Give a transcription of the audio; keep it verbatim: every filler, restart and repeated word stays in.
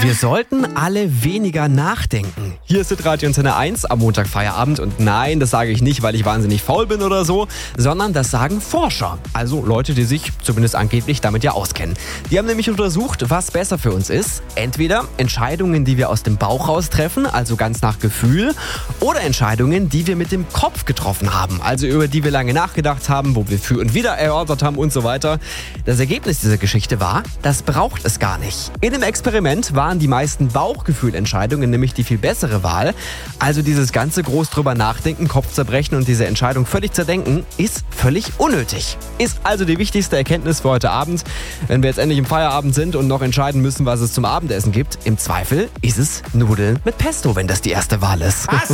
Wir sollten alle weniger nachdenken. Hier ist Radio Antenne eins am Montag Feierabend und nein, das sage ich nicht, weil ich wahnsinnig faul bin oder so, sondern das sagen Forscher. Also Leute, die sich zumindest angeblich damit ja auskennen. Die haben nämlich untersucht, was besser für uns ist. Entweder Entscheidungen, die wir aus dem Bauch raus treffen, also ganz nach Gefühl, oder Entscheidungen, die wir mit dem Kopf getroffen haben, also über die wir lange nachgedacht haben, wo wir für und wieder erörtert haben und so weiter. Das Ergebnis dieser Geschichte war, das braucht es gar nicht. In dem Experiment waren die meisten Bauchgefühlentscheidungen nämlich die viel bessere Wahl. Also dieses ganze groß drüber nachdenken, Kopfzerbrechen und diese Entscheidung völlig zerdenken, ist völlig unnötig. Ist also die wichtigste Erkenntnis für heute Abend. Wenn wir jetzt endlich im Feierabend sind und noch entscheiden müssen, was es zum Abendessen gibt, im Zweifel ist es Nudeln mit Pesto, wenn das die erste Wahl ist. Was?